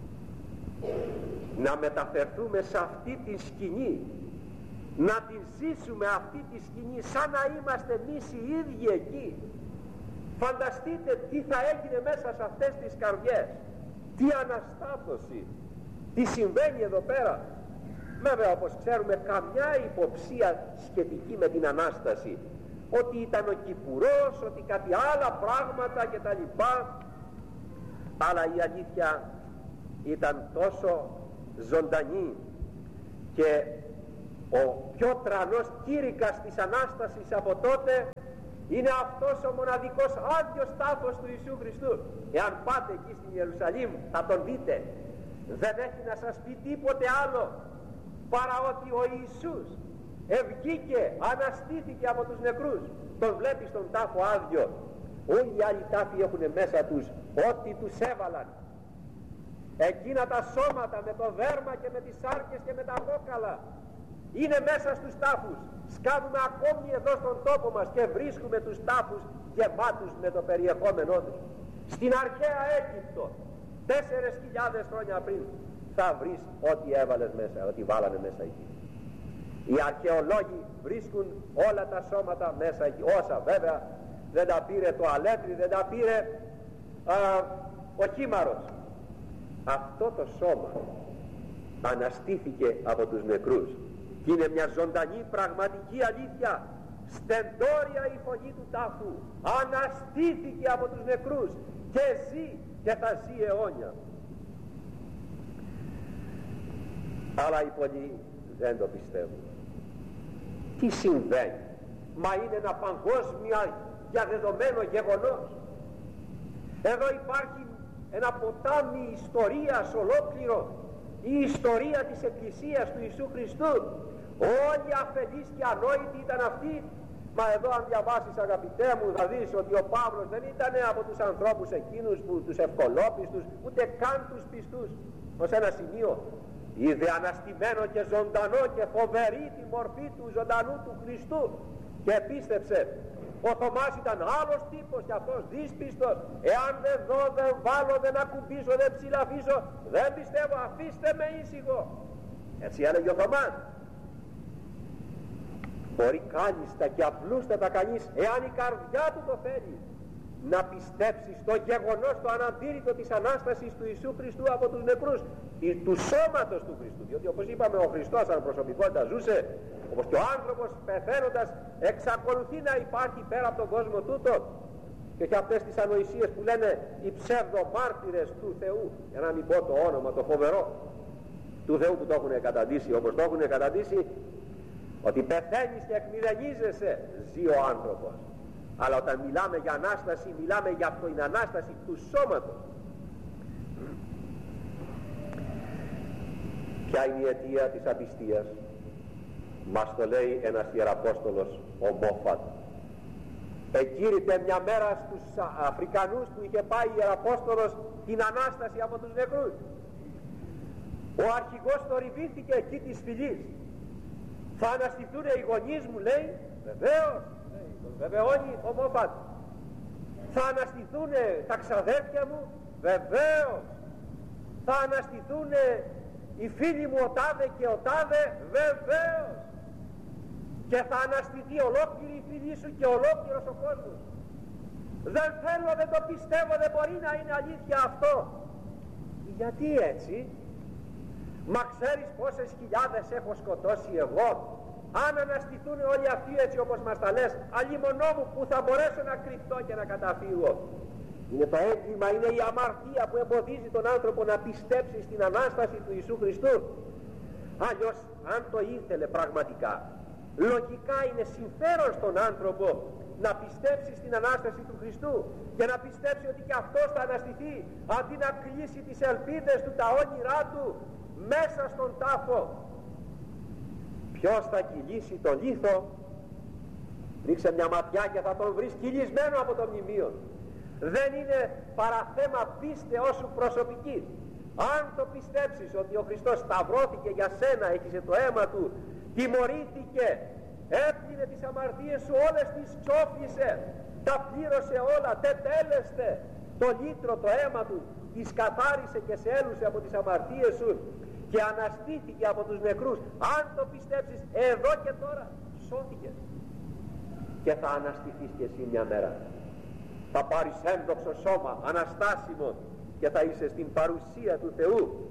να μεταφερθούμε σε αυτή τη σκηνή, να την ζήσουμε αυτή τη σκηνή σαν να είμαστε εμείς οι ίδιοι εκεί. Φανταστείτε τι θα έγινε μέσα σε αυτές τις καρδιές, τι αναστάτωση, τι συμβαίνει εδώ πέρα. Βέβαια, όπως ξέρουμε, καμιά υποψία σχετική με την Ανάσταση, ότι ήταν ο Κυπουρός, ότι κάτι άλλα πράγματα κτλ. Αλλά η αλήθεια ήταν τόσο ζωντανή, και ο πιο τρανός κήρυκας της Ανάστασης από τότε είναι αυτός ο μοναδικός άδειος τάφος του Ιησού Χριστού. Εάν πάτε εκεί στην Ιερουσαλήμ θα τον δείτε. Δεν έχει να σας πει τίποτε άλλο παρά ότι ο Ιησούς ευγήκε, αναστήθηκε από τους νεκρούς. Τον βλέπει στον τάφο άδειο. Όλοι οι άλλοι τάφοι έχουν μέσα τους ό,τι τους έβαλαν. Εκείνα τα σώματα με το δέρμα και με τις σάρκες και με τα κόκαλα είναι μέσα στους τάφους. Σκάβουμε ακόμη εδώ στον τόπο μας και βρίσκουμε τους τάφους γεμάτους με το περιεχόμενό τους. Στην αρχαία Αίγυπτο 4.000 χρόνια πριν θα βρεις ό,τι έβαλες μέσα, ό,τι βάλανε μέσα εκεί. Οι αρχαιολόγοι βρίσκουν όλα τα σώματα μέσα εκεί, όσα βέβαια δεν τα πήρε το αλέτρι, δεν τα πήρε ο χήμαρος. Αυτό το σώμα αναστήθηκε από τους νεκρούς και είναι μια ζωντανή πραγματική αλήθεια. Στεντόρια η φωνή του τάφου, αναστήθηκε από τους νεκρούς και ζει και θα ζει αιώνια. Αλλά οι πολλοί δεν το πιστεύουν. Τι συμβαίνει? Μα είναι ένα παγκόσμια διαδεδομένο γεγονός. Εδώ υπάρχει ένα ποτάμι ιστορίας ολόκληρο, η ιστορία της Εκκλησίας του Ιησού Χριστού. Όλοι αφελείς και ανόητοι ήταν αυτοί. Μα εδώ αν διαβάσεις, αγαπητέ μου, θα δεις ότι ο Παύλος δεν ήταν από τους ανθρώπους εκείνους που τους ευκολόπιστους, ούτε καν τους πιστούς. Ως ένα σημείο είδε αναστημένο και ζωντανό και φοβερή τη μορφή του ζωντανού του Χριστού και πίστεψε. Ο Θωμάς ήταν άλλος τύπος και αυτός δύσπιστος. Εάν δεν δω, δεν βάλω, δεν ακουμπήσω, δεν ψηλαφίσω, δεν πιστεύω, αφήστε με ήσυχο. Έτσι έλεγε ο Θωμάς. Μπορεί κάλλιστα και απλούστατα κανείς, εάν η καρδιά του το θέλει, να πιστέψει στο γεγονός, το αναντήρητο της Ανάστασης του Ιησού Χριστού από τους νεκρούς, του σώματος του Χριστού. Διότι όπως είπαμε, ο Χριστός σαν προσωπικότητα ζούσε, όπως και ο άνθρωπος πεθαίνοντας εξακολουθεί να υπάρχει πέρα από τον κόσμο τούτο. Και έχει αυτές τις ανοησίες που λένε οι ψευδομάρτυρες του Θεού, για να μην πω το όνομα το φοβερό του Θεού που το έχουν καταντήσει, όπως το έχουν καταντήσει, ότι πεθαίνεις και εκμηδενίζεσαι, ζει ο άνθρωπος. Αλλά όταν μιλάμε για Ανάσταση, μιλάμε για την Ανάσταση του σώματος. Ποια είναι η αιτία της απιστίας? Μας το λέει ένας Ιεραπόστολος, ο Μόφατ. Εκήρυτε μια μέρα στους Αφρικανούς που είχε πάει Ιεραπόστολος την Ανάσταση από τους νεκρούς. Ο αρχηγός θορυβήθηκε εκεί της φυλής. Θα αναστηθούν οι γονείς μου, λέει. Βεβαίως, τον βεβαιώνει ο Μόφατ. Θα αναστηθούν τα ξαδέρφια μου? Βεβαίως. Θα αναστηθούν οι φίλοι μου ο τάδε και ο τάδε? Βεβαίως. Και θα αναστηθεί ολόκληρη η φίλη σου και ολόκληρος ο κόσμος. Δεν θέλω, δεν το πιστεύω, δεν μπορεί να είναι αλήθεια αυτό. Γιατί έτσι? Μα ξέρεις πόσες χιλιάδες έχω σκοτώσει εγώ? Αν αναστηθούν όλοι αυτοί έτσι όπως μας τα λες, αλλήμονό μου που θα μπορέσω να κρυφτώ και να καταφύγω. Είναι το έγκλημα, είναι η αμαρτία που εμποδίζει τον άνθρωπο να πιστέψει στην Ανάσταση του Ιησού Χριστού. Αλλιώς αν το ήθελε πραγματικά, λογικά είναι συμφέρον στον άνθρωπο να πιστέψει στην Ανάσταση του Χριστού και να πιστέψει ότι και αυτός θα αναστηθεί, αντί να κλείσει τις ελπίδες του, τα όνειρά του μέσα στον τάφο. Ποιος θα κυλήσει τον λίθο? Ρίξε μια ματιά και θα τον βρεις κυλισμένο από το μνημείο. Δεν είναι παρά θέμα πίστεως σου προσωπική. Αν το πιστέψεις ότι ο Χριστός σταυρώθηκε για σένα, έχισε το αίμα του, τιμωρήθηκε, έπλυνε τις αμαρτίες σου, όλες τις ξόφλησε, τα πλήρωσε όλα, τετέλεστε το λύτρο, το αίμα του, τις καθάρισε και σε έλουσε από τις αμαρτίες σου και αναστήθηκε από τους νεκρούς. Αν το πιστέψεις εδώ και τώρα, σώθηκες και θα αναστηθείς και εσύ μια μέρα. Θα πάρεις ένδοξο σώμα, αναστάσιμο, και θα είσαι στην παρουσία του Θεού.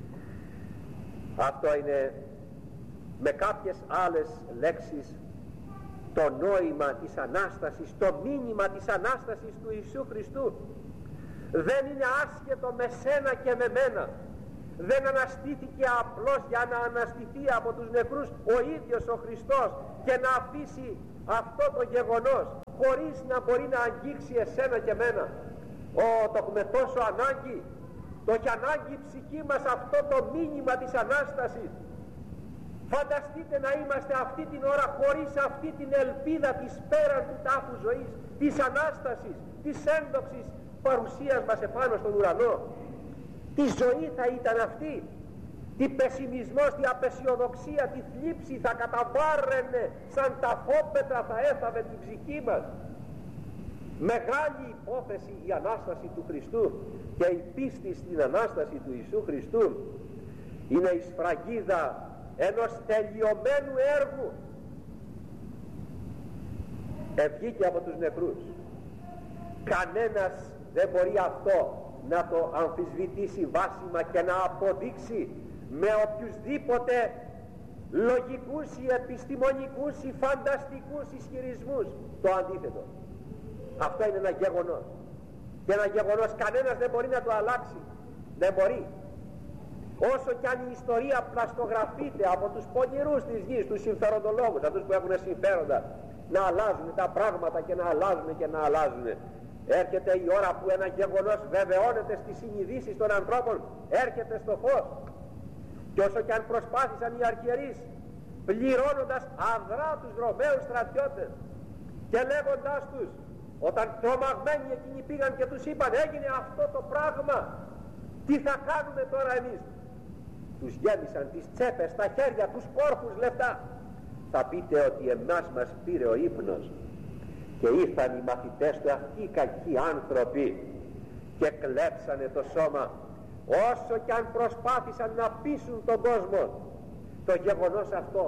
Αυτό είναι με κάποιες άλλες λέξεις το νόημα της Ανάστασης, το μήνυμα της Ανάστασης του Ιησού Χριστού. Δεν είναι άσχετο με σένα και με μένα. Δεν αναστήθηκε απλώς για να αναστηθεί από τους νεκρούς ο ίδιος ο Χριστός και να αφήσει αυτό το γεγονός χωρίς να μπορεί να αγγίξει εσένα και μένα. Το έχουμε τόσο ανάγκη, το έχει ανάγκη η ψυχή μας αυτό το μήνυμα της Ανάστασης. Φανταστείτε να είμαστε αυτή την ώρα χωρίς αυτή την ελπίδα της πέραν του τάφου ζωής, της Ανάστασης, της ένδοξης παρουσίας μας επάνω στον ουρανό. Τι ζωή θα ήταν αυτή? Τι πεσημισμός, τι απεσιοδοξία, τι θλίψη θα καταβάρραινε, σαν ταφόπετρα θα έθαβε την ψυχή μας. Μεγάλη υπόθεση η Ανάσταση του Χριστού και η πίστη στην Ανάσταση του Ιησού Χριστού είναι η σφραγίδα ενός τελειωμένου έργου. Βγήκε από τους νεκρούς. Κανένας δεν μπορεί αυτό να το αμφισβητήσει βάσιμα και να αποδείξει με οποιουσδήποτε λογικούς ή επιστημονικούς ή φανταστικούς ισχυρισμούς. Το αντίθετο. Αυτό είναι ένα γεγονός. Και ένα γεγονός κανένας δεν μπορεί να το αλλάξει. Δεν μπορεί. Όσο κι αν η ιστορία πλαστογραφείται από τους πονηρούς της γης, τους συμφεροντολόγους, αυτούς που έχουν συμφέροντα να αλλάζουν τα πράγματα και να αλλάζουν και να αλλάζουν, έρχεται η ώρα που ένα γεγονός βεβαιώνεται στις συνειδήσεις των ανθρώπων, έρχεται στο φως. Και όσο κι αν προσπάθησαν οι αρχιερείς, πληρώνοντας αδρά τους Ρωμαίους στρατιώτες και λέγοντάς τους, όταν τρομαγμένοι εκείνοι πήγαν και τους είπαν έγινε αυτό το πράγμα, τι θα κάνουμε τώρα εμείς? Τους γέμισαν τις τσέπες, τα χέρια, τους κόρπους λεφτά. Θα πείτε ότι εμάς μας πήρε ο ύπνος και ήρθαν οι μαθητές του, αυτοί οι κακοί άνθρωποι, και κλέψανε το σώμα. Όσο κι αν προσπάθησαν να πείσουν τον κόσμο, το γεγονός αυτό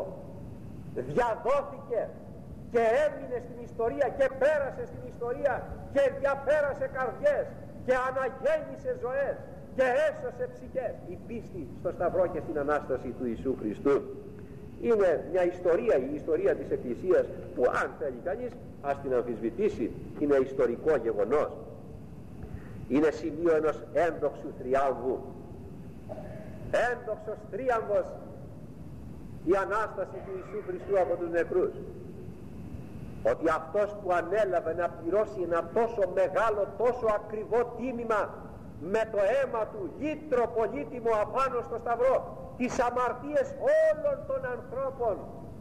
διαδόθηκε και έμεινε στην ιστορία και πέρασε στην ιστορία και διαπέρασε καρδιές και αναγέννησε ζωές και έσωσε ψυχές. Η πίστη στο Σταυρό και στην Ανάσταση του Ιησού Χριστού είναι μια ιστορία, η ιστορία της Εκκλησίας, που αν θέλει κανείς ας την αμφισβητήσει, είναι ιστορικό γεγονός. Είναι σημείο ενός ένδοξου θριάμβου. Ένδοξος θρίαμβος η Ανάσταση του Ιησού Χριστού από τους νεκρούς. Ότι αυτός που ανέλαβε να πληρώσει ένα τόσο μεγάλο, τόσο ακριβό τίμημα με το αίμα του, λύτρο πολύτιμο απάνω στο Σταυρό, τις αμαρτίες όλων των ανθρώπων,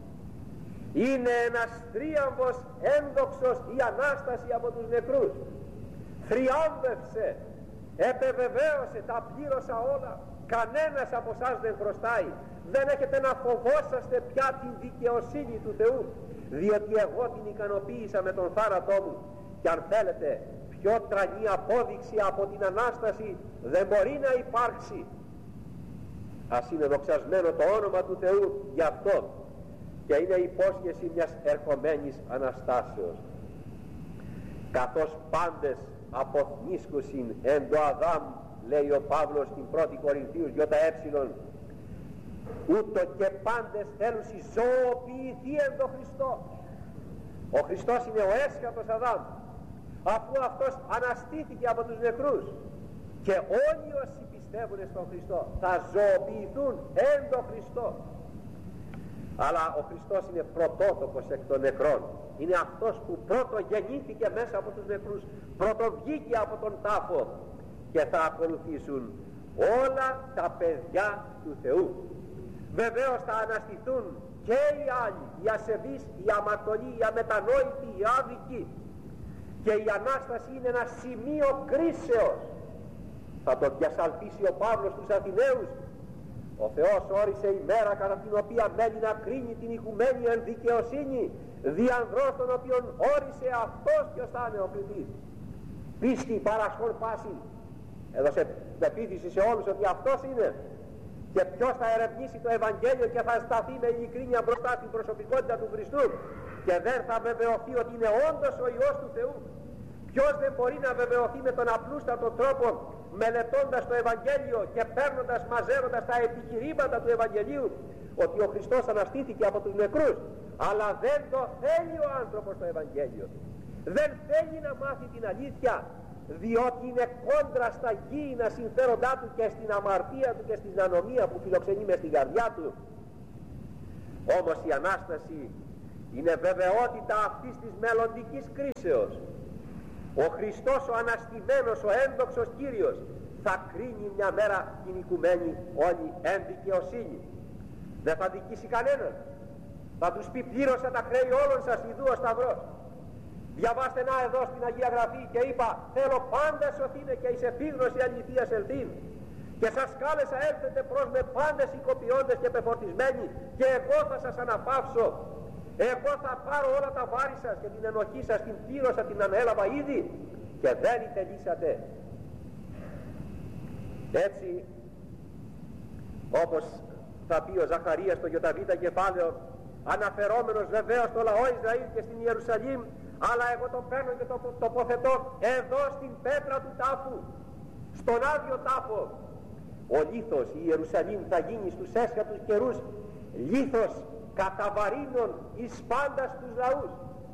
είναι ένας θρίαμβος ένδοξος η Ανάσταση από τους νεκρούς. Θριάμβευσε, επεβεβαίωσε, τα πλήρωσα όλα, κανένας από εσάς δεν χρωστάει, δεν έχετε να φοβόσαστε πια την δικαιοσύνη του Θεού, διότι εγώ την ικανοποίησα με τον θάνατό μου. Και αν θέλετε πιο τρανή απόδειξη από την Ανάσταση δεν μπορεί να υπάρξει. Ας είναι δοξασμένο το όνομα του Θεού γι' αυτό, και είναι υπόσχεση μιας ερχομένης Αναστάσεως. Καθώς πάντες αποθνίσκουσιν εν το Αδάμ, λέει ο Παύλος στην 1η Κορινθίους ΙΕ, ούτω και πάντες θέλουσι ζωοποιηθεί εν το Χριστό. Ο Χριστός είναι ο έσχατος Αδάμ, αφού αυτός αναστήθηκε από τους νεκρούς, και όλοι όσοι πιστεύουν στον Χριστό θα ζωοποιηθούν εν το Χριστό. Αλλά ο Χριστός είναι πρωτότοκος εκ των νεκρών, είναι αυτός που πρώτο γεννήθηκε μέσα από τους νεκρούς, πρώτο βγήκε από τον τάφο, και θα ακολουθήσουν όλα τα παιδιά του Θεού. Βεβαίως θα αναστηθούν και οι άλλοι, οι ασεβείς, οι αμαρτωλοί, οι αμετανόητοι, οι άδικοι, και η Ανάσταση είναι ένα σημείο κρίσεως. Θα το διασαλπίσει ο Παύλος στους Αθηναίους. Ο Θεός όρισε ημέρα κατά την οποία μένει να κρίνει την οικουμένη εν δικαιοσύνη, διανδρός των οποίων όρισε αυτός ποιος θα είναι ο κριτής. Πίστη παρασχόν πάση, έδωσε πεποίθηση σε όλους ότι αυτός είναι, και ποιος θα ερευνήσει το Ευαγγέλιο και θα σταθεί με ειλικρίνεια μπροστά στην προσωπικότητα του Χριστού και δεν θα βεβαιωθεί ότι είναι όντως ο Υιός του Θεού. Ποιος δεν μπορεί να βεβαιωθεί με τον απλούστατο τρόπο, μελετώντας το Ευαγγέλιο και παίρνοντας, μαζεύοντας τα επιχειρήματα του Ευαγγελίου, ότι ο Χριστός αναστήθηκε από τους νεκρούς, αλλά δεν το θέλει ο άνθρωπος το Ευαγγέλιο. Δεν θέλει να μάθει την αλήθεια, διότι είναι κόντρα στα γήινα συμφέροντά του και στην αμαρτία του και στην ανομία που φιλοξενεί μες στην καρδιά του. Όμως η Ανάσταση είναι βεβαιότητα αυτής της μελλοντικής κρίσεως. Ο Χριστός ο αναστημένος, ο ένδοξος Κύριος, θα κρίνει μια μέρα την οικουμένη όλη εν δικαιοσύνη. Δεν θα δικήσει κανέναν. Θα τους πει: πλήρωσα τα χρέη όλων σας, ιδού ο Σταυρός. Διαβάστε να εδώ στην Αγία Γραφή, και είπα: θέλω πάντα σωθήνε και εις επίγνωση αληθείας ελθύν. Και σας κάλεσα έλθετε προς με πάντες οικοποιώντες και πεφορτισμένοι, και εγώ θα σας αναπαύσω. Εγώ θα πάρω όλα τα βάρη σας και την ενοχή σας την πλήρωσα, την ανέλαβα ήδη και δεν ητελήσατε. Έτσι, όπως θα πει ο Ζαχαρίας στο Ιωταβήτα κεφάλαιο, αναφερόμενος βεβαίως στο λαό Ισραήλ και στην Ιερουσαλήμ, αλλά εγώ το παίρνω και το τοποθετώ εδώ στην πέτρα του τάφου, στον άδειο τάφο. Ο λίθος, η Ιερουσαλήμ, θα γίνει στους έσχατους καιρούς λίθος καταβαρύνων εις πάντα στους λαούς.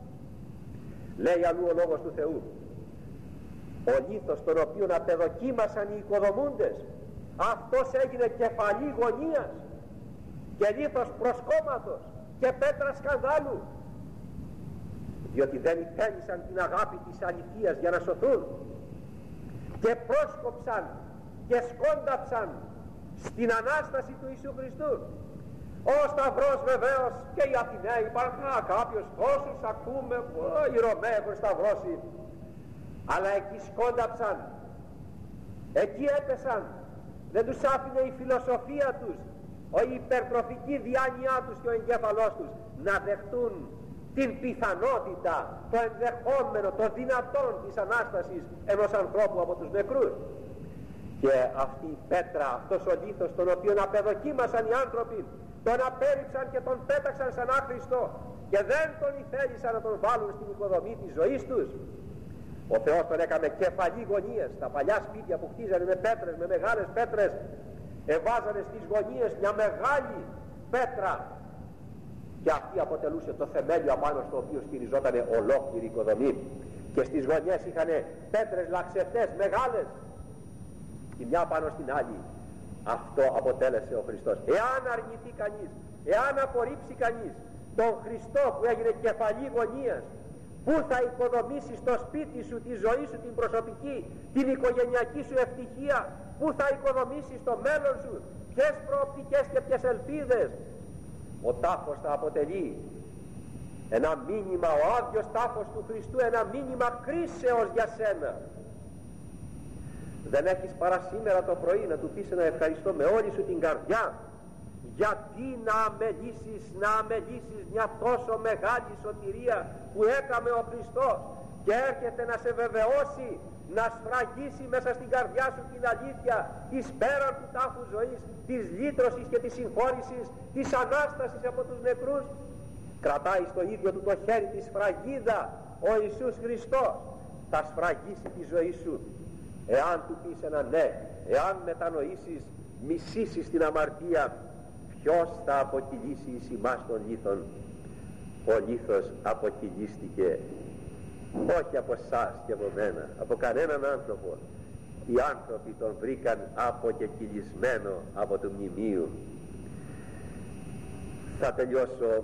Λέει αλλού ο Λόγος του Θεού: ο λίθος τον οποίον απεδοκίμασαν οι οικοδομούντες, αυτός έγινε κεφαλή γωνίας και λίθος προσκόμματος και πέτρα σκανδάλου, διότι δεν υπέλυσαν την αγάπη της αληθείας για να σωθούν και πρόσκοψαν και σκόνταψαν στην Ανάσταση του Ιησού Χριστού. Ο Σταυρός βεβαίως, και οι Αθηναίοι είπαν: κάποιος τόσους ακούμε, οι Ρωμαίοι έχουν σταυρώσει. Αλλά εκεί σκόνταψαν, εκεί έπεσαν. Δεν τους άφηνε η φιλοσοφία τους, η υπερτροφική διάνοιά τους και ο εγκέφαλός τους να δεχτούν την πιθανότητα, το ενδεχόμενο, το δυνατόν της Ανάστασης ενός ανθρώπου από τους νεκρούς. Και αυτή η πέτρα, αυτός ο λίθος, τον οποίο απεδοκίμασαν οι άνθρωποι, τον απέρριψαν και τον πέταξαν σαν άχρηστο και δεν τον ηθέλησαν να τον βάλουν στην οικοδομή της ζωής τους. Ο Θεός τον έκαμε κεφαλή γωνίας. Τα παλιά σπίτια που χτίζανε με πέτρες, με μεγάλες πέτρες, εβάζανε στις γωνίες μια μεγάλη πέτρα και αυτή αποτελούσε το θεμέλιο απάνω στο οποίο στηριζόταν ολόκληρη οικοδομή. Και στις γωνιές είχαν πέτρες λαξευτές μεγάλες, η μια πάνω στην άλλη. Αυτό αποτέλεσε ο Χριστός. Εάν αρνηθεί κανείς, εάν απορρίψει κανείς τον Χριστό που έγινε κεφαλή γωνίας, πού θα οικοδομήσεις το σπίτι σου, τη ζωή σου, την προσωπική, την οικογενειακή σου ευτυχία, πού θα οικοδομήσεις το μέλλον σου, ποιες προοπτικές και ποιες ελπίδες? Ο τάφος θα αποτελεί ένα μήνυμα, ο άδειος τάφος του Χριστού, ένα μήνυμα κρίσεως για σένα. Δεν έχεις παρά σήμερα το πρωί να του πεις ένα ευχαριστώ με όλη σου την καρδιά, γιατί να αμελήσεις μια τόσο μεγάλη σωτηρία που έκαμε ο Χριστός, και έρχεται να σε βεβαιώσει, να σφραγίσει μέσα στην καρδιά σου την αλήθεια της πέραν του τάφου ζωής, της λύτρωσης και της συγχώρησης, της Ανάστασης από τους νεκρούς. Κρατάει στο ίδιο του το χέρι τη σφραγίδα ο Ιησούς Χριστός. Θα σφραγίσει τη ζωή σου εάν του πεις ένα ναι, εάν μετανοήσεις, μισήσεις την αμαρτία. Ποιος θα αποκυλήσει εις ημάς των λίθων? Ο λίθος αποκυλίστηκε όχι από εσάς και από μένα, από κανέναν άνθρωπο. Οι άνθρωποι τον βρήκαν αποκυλισμένο από το μνημείο. Θα τελειώσω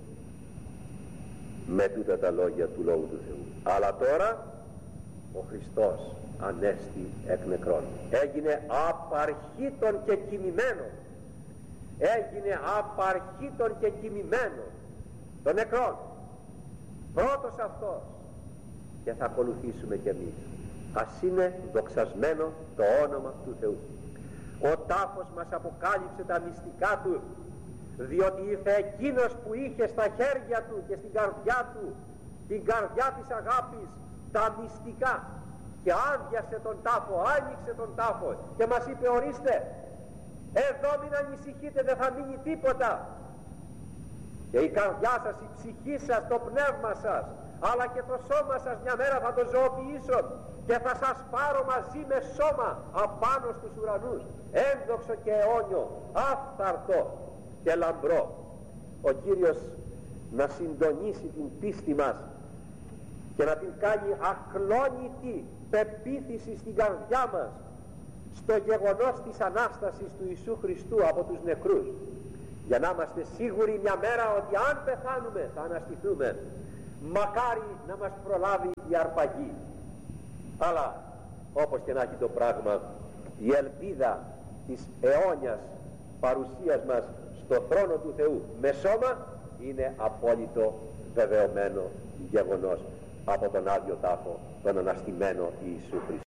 με τούτα τα λόγια του Λόγου του Θεού. Αλλά τώρα ο Χριστός ανέστη εκ νεκρών, έγινε απαρχήτων και κοιμημένων, έγινε απαρχήτων και κοιμημένων των νεκρών, πρώτος αυτός, και θα ακολουθήσουμε κι εμείς. Ας είναι δοξασμένο το όνομα του Θεού. Ο τάφος μας αποκάλυψε τα μυστικά του, διότι ήρθε εκείνος που είχε στα χέρια του και στην καρδιά του, την καρδιά της αγάπης, τα μυστικά, και άδειασε τον τάφο, άνοιξε τον τάφο και μας είπε, ορίστε, εδώ μην ανησυχείτε, δεν θα μείνει τίποτα, και η καρδιά σας, η ψυχή σας, το πνεύμα σας, αλλά και το σώμα σας μια μέρα θα το ζωοποιήσω και θα σας πάρω μαζί με σώμα απάνω στους ουρανούς, ένδοξο και αιώνιο, άφθαρτο και λαμπρό. Ο Κύριος να συντονίσει την πίστη μας και να την κάνει ακλόνητη πεποίθηση στην καρδιά μας στο γεγονός της Ανάστασης του Ιησού Χριστού από τους νεκρούς, για να είμαστε σίγουροι μια μέρα ότι αν πεθάνουμε θα αναστηθούμε. Μακάρι να μας προλάβει η αρπαγή. Αλλά όπως και να έχει το πράγμα, η ελπίδα της αιώνιας παρουσίας μας στο θρόνο του Θεού με σώμα είναι απόλυτο βεβαιωμένο γεγονός από τον Άδειο Τάφο, τον αναστημένο Ιησού Χριστού.